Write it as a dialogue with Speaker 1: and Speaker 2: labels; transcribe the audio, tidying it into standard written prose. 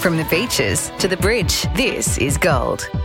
Speaker 1: From the beaches to the bridge, this is Gold.